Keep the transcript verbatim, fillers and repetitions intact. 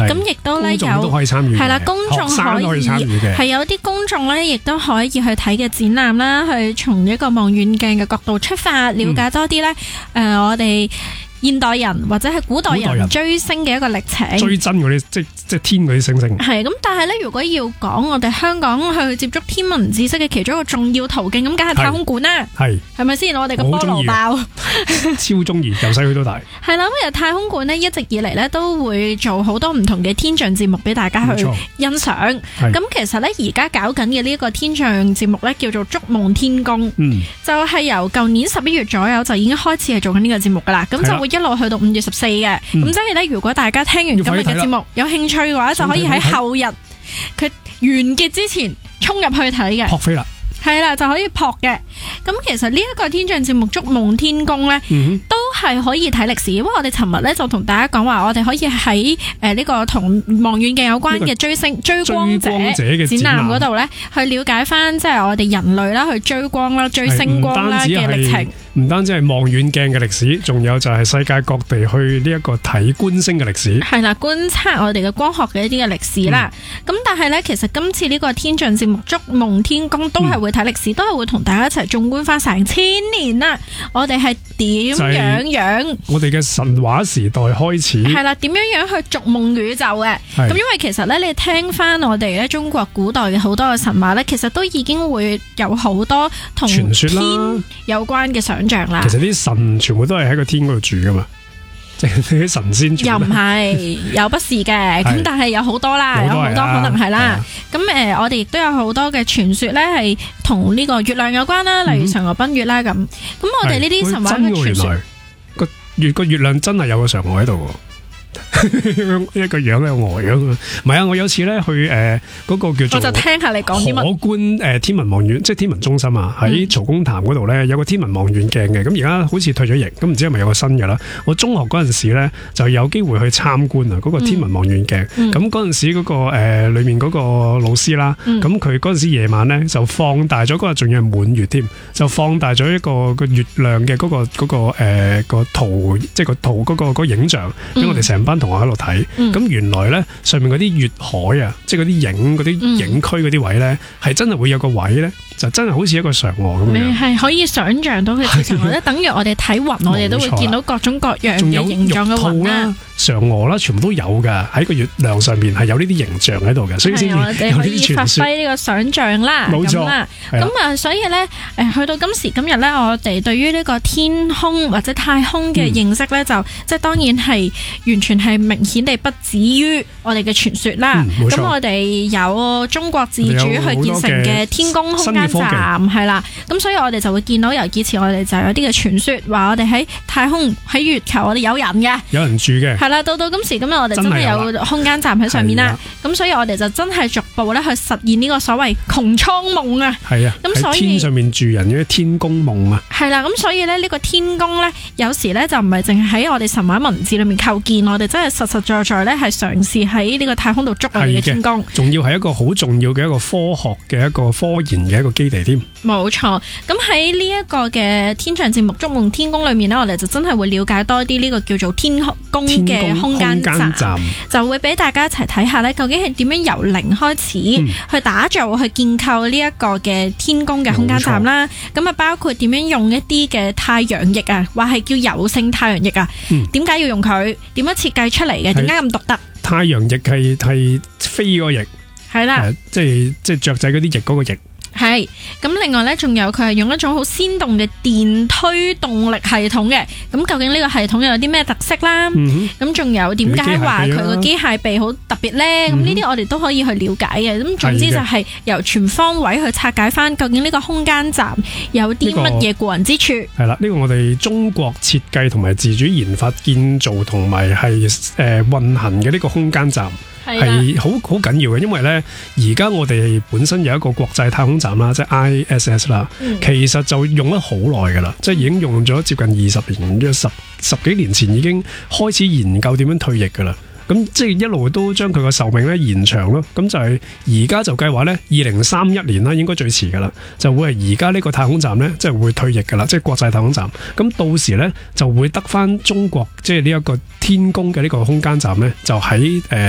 咁亦都咧有係啦，公眾可以係有啲公眾咧，亦都可以去睇嘅展覽啦，去從一個望遠鏡嘅角度出發，了解多啲咧。誒、嗯呃，我哋現代人或者係古代人追星嘅一個歷程， 追真嗰啲即即天嗰啲星星。係咁，但係咧，如果要講我哋香港去接觸天文知識嘅其中一個重要途徑，咁梗係太空館啦。係係咪先？我哋個菠蘿包超中意，由細去到大。係啦，咁其實太空館呢，一直以嚟咧都會做好多唔同嘅天象節目俾大家去欣賞。咁其實咧，而家搞緊嘅呢一個天象節目咧，叫做築夢天宮。嗯，就係、是、由舊年十一月左右就已經開始係做緊呢個節目噶啦。咁就會一路去到五月十四嘅。咁、嗯、即係咧，如果大家聽完今日嘅節目有興趣嘅話，就可以喺後日佢完結之前衝入去睇嘅。 撲飛啦！ 係啦，就可以撲嘅。咁其實呢一個天象節目築夢天宮咧、嗯，都係可以睇歷史。因為我哋尋日咧就同大家講話，我哋可以喺誒呢個同望遠鏡有關嘅追星、這個、追光者嘅展覽嗰度咧，去了解翻即係我哋人類啦，去追光啦、追星光啦嘅歷程。 唔單止係望遠鏡嘅歷史，仲有就係世界各地去呢一個睇觀星嘅歷史。 係啦，觀察我哋嘅光學嘅一啲嘅歷史啦。咁、嗯、但係咧，其實今次呢個天象節目築夢天宮都係會睇歷史，嗯、都係會同大家一齊縱觀翻成千年啦。我哋係點樣樣？就是、我哋嘅神話時代開始係啦，點樣樣去築夢宇宙嘅？咁因為其實咧，你聽翻我哋咧中國古代嘅好多嘅神話咧，其實都已經會有好多同傳說啦有關嘅想。其實啲神全部都係喺個天嗰度住噶嘛，即係啲神仙住。 又唔係，又不是嘅，咁但係有好多啦，有好多可能係啦。咁誒、呃，我哋亦都有好多嘅傳說咧，係同呢個月亮有關啦，例如嫦娥奔月啦咁。咁、嗯、我哋呢啲神話嘅傳說， 個月個月亮真係有個嫦娥喺度。一個樣有呆樣啊！唔係啊，我有次咧去誒嗰、呃那個叫做， 我就聽下你講啲乜。 可觀誒天文望遠，即係天文中心啊，喺曹公潭嗰度咧有個天文望遠鏡嘅。咁而家好似退咗役，咁唔知係咪有個新嘅啦？我中學嗰陣時咧就有機會去參觀啊，嗰個天文望遠鏡。咁嗰陣時嗰、那個誒、呃、裏面嗰個老師啦，咁佢嗰陣時夜晚咧就放大咗嗰個，仲要係滿月添，就放大咗一個個月亮嘅嗰、那個嗰、那個誒、呃、個圖，即係個圖嗰、那個嗰、那個影像，俾我哋成班同學喺度睇。咁、嗯、原來咧上面嗰啲月海啊，即係嗰啲影嗰啲影區嗰啲位咧，係、嗯、真係會有個位咧，就真係好似一個嫦娥咁樣。你係可以想象到佢嘅嫦娥咧，等於我哋睇雲，我哋都會見到各種各樣嘅形狀嘅雲啦、嫦娥啦，全部都有噶，喺個月亮上面係有呢啲形象喺度嘅，所以先有呢啲傳說。我哋可以發揮呢個想象啦，冇錯啦。咁啊，所以咧，誒，去到今時今日咧，我哋對於呢個天空或者太空嘅認識咧、嗯，就即係當然係完全係明顯地不止於我哋嘅傳說啦。咁、嗯、我哋有中國自主去建成嘅天宮空間站，係啦。咁所以我哋就會見到由以前我哋就有啲嘅傳說，話我哋喺太空喺月球，我哋有人嘅， 有人住嘅。係啦，到到今時今日，我哋真係有空間站喺上面啦。咁所以我哋就真係逐步咧去實現呢個所謂穹蒼夢啊。係啊，咁所以天上面住人嘅天宮夢啊。 係啦，咁所以咧呢個天宮咧，有時咧就唔係淨係喺我哋神話文字裏面構建，我哋真係實實在在咧係嘗試喺呢個太空度築我哋嘅天宮。 仲要係一個好重要嘅一個科學嘅一個科研嘅一個基地添。 冇錯，咁喺呢一個嘅天象節目築夢天宮裏面呢，我哋就真係會了解多啲呢個叫做天宮嘅空間站，站就會俾大家一齊睇下呢，究竟係點樣由零開始、嗯、去打造、去建構呢一個嘅天宮嘅空間站啦。咁啊，包括點樣用一啲嘅太陽翼啊，話係叫柔性太陽翼啊，點、嗯、解要用佢？點樣設計出嚟嘅？點解咁獨特？ 太陽翼係係飛嗰個翼，係啦，呃、即係即係雀仔嗰啲翼嗰個翼。 係，咁另外咧，仲有佢係用一種好鮮動嘅電推動力系統嘅。咁究竟呢個系統又有啲咩特色啦？咁、嗯、仲有點解話佢個機械臂好特別咧？咁呢啲我哋都可以去了解嘅。咁總之就係由全方位去拆解翻，究竟呢個空間站有啲乜嘢過人之處？係、這、啦、個，呢、這個我哋中國設計同埋自主研發建造同埋係誒運行嘅呢個空間站。係好好緊要嘅，因為咧而家我哋本身有一個國際太空站啦，即係 I S S 啦、嗯，其實就用咗好耐噶啦，即係已經用咗接近二十年，即係十十幾年前已經開始研究點樣退役噶啦。咁即係一路都將佢個壽命咧延長咯。咁就係而家就計劃咧，二零三一年啦，應該最遲噶啦，就會係而家呢個太空站咧，即係會退役噶啦，即係國際太空站。咁到時咧就會得翻中國即係呢一個天宮嘅呢個空間站咧，就喺誒。呃